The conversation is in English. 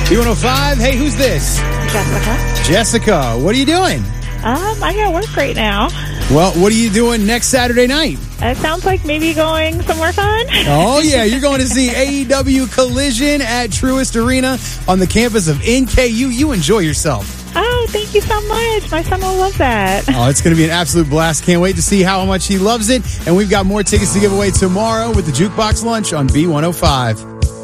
B105. Hey, who's this? Jessica. Jessica, what are you doing? I got work right now. Well, what are you doing next Saturday night? It sounds like maybe going somewhere fun. Oh, yeah. You're going to see AEW Collision at Truist Arena on the campus of NKU. You enjoy yourself. Oh, thank you so much. My son will love that. Oh, it's going to be an absolute blast. Can't wait to see how much he loves it. And we've got more tickets to give away tomorrow with the Jukebox Lunch on B105.